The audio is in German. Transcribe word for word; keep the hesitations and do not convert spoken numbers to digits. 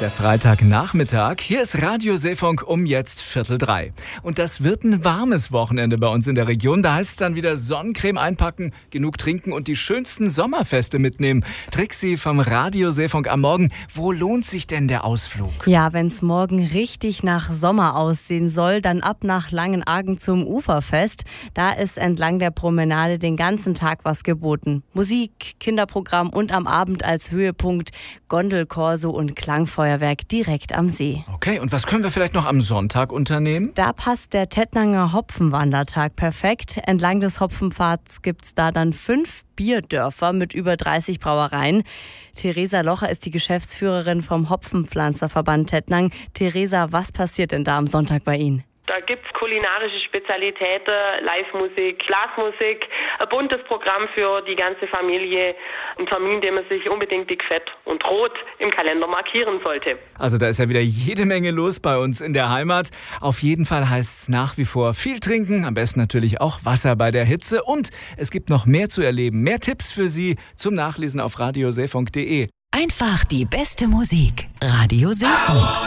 Der Freitagnachmittag. Hier ist Radio Seefunk um jetzt Viertel drei. Und das wird ein warmes Wochenende bei uns in der Region. Da heißt es dann wieder Sonnencreme einpacken, genug trinken und die schönsten Sommerfeste mitnehmen. Trixi vom Radio Seefunk am Morgen. Wo lohnt sich denn der Ausflug? Ja, wenn es morgen richtig nach Sommer aussehen soll, dann ab nach Langenargen zum Uferfest. Da ist entlang der Promenade den ganzen Tag was geboten. Musik, Kinderprogramm und am Abend als Höhepunkt Gondelkorso und Klangfeuerwerk direkt am See. Okay, und was können wir vielleicht noch am Sonntag unternehmen? Da passt der Tettnanger Hopfenwandertag perfekt. Entlang des Hopfenpfads gibt's da dann fünf Bierdörfer mit über dreißig Brauereien. Theresa Locher ist die Geschäftsführerin vom Hopfenpflanzerverband Tettnang. Theresa, was passiert denn da am Sonntag bei Ihnen? Da gibt's kulinarische Spezialitäten, Live-Musik, Blasmusik, ein buntes Programm für die ganze Familie. Ein Termin, den man sich unbedingt dick, fett und rot im Kalender markieren sollte. Also da ist ja wieder jede Menge los bei uns in der Heimat. Auf jeden Fall heißt es nach wie vor viel trinken, am besten natürlich auch Wasser bei der Hitze. Und es gibt noch mehr zu erleben, mehr Tipps für Sie zum Nachlesen auf radio seefunk punkt de. Einfach die beste Musik. Radio Seefunk.